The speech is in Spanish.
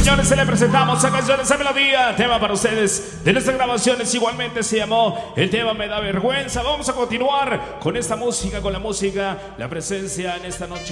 señores, se le presentamos a canción, esa melodía, tema para ustedes de nuestras grabaciones. Igualmente se llamó el tema Me da vergüenza. Vamos a continuar con esta música, con la música, la presencia en esta noche.